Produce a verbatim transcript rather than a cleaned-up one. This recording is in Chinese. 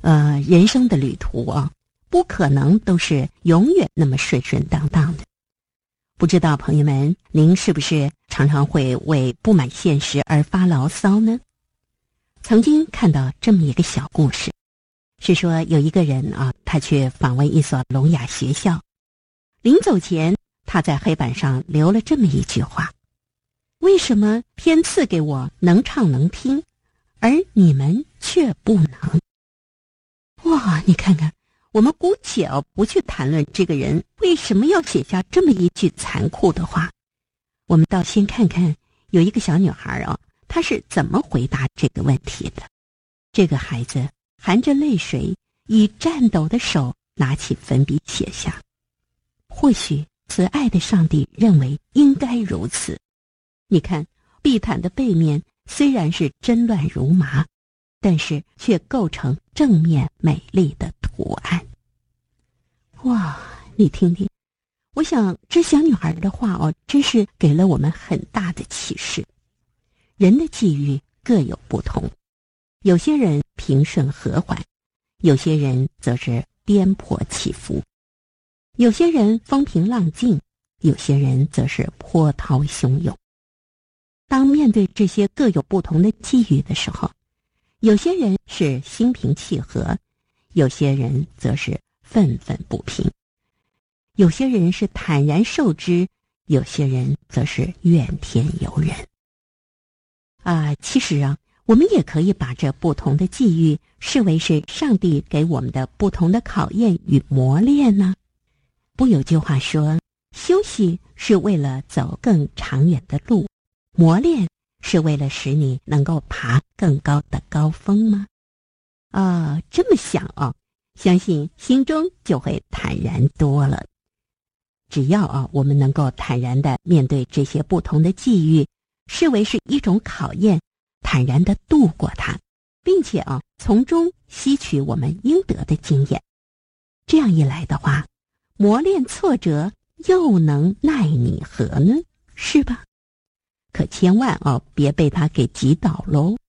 呃，人生的旅途啊，不可能都是永远那么顺顺当当的。不知道朋友们，您是不是常常会为不满现实而发牢骚呢？曾经看到这么一个小故事，是说有一个人啊，他去访问一所聋哑学校，临走前，他在黑板上留了这么一句话：为什么天赐给我能唱能听，而你们却不能？哇，你看看，我们姑且哦不去谈论这个人为什么要写下这么一句残酷的话，我们倒先看看有一个小女孩啊，她是怎么回答这个问题的。这个孩子含着泪水，以颤抖的手拿起粉笔写下：或许慈爱的上帝认为应该如此。你看，地毯的背面虽然是针乱如麻，但是却构成正面美丽的图案。哇，你听听，我想这小女孩的话哦，真是给了我们很大的启示。人的际遇各有不同，有些人平顺和缓，有些人则是颠簸起伏，有些人风平浪静，有些人则是波涛汹涌。当面对这些各有不同的际遇的时候，有些人是心平气和，有些人则是愤愤不平，有些人是坦然受之，有些人则是怨天尤人。啊，其实啊，我们也可以把这不同的际遇视为是上帝给我们的不同的考验与磨练呢。不有句话说，休息是为了走更长远的路，磨练是为了使你能够爬更高的高峰吗？啊，这么想啊，相信心中就会坦然多了。只要啊，我们能够坦然地面对这些不同的际遇，视为是一种考验，坦然地度过它，并且啊，从中吸取我们应得的经验。这样一来的话，磨练挫折又能奈你何呢？是吧？可千万哦，别被他给击倒喽。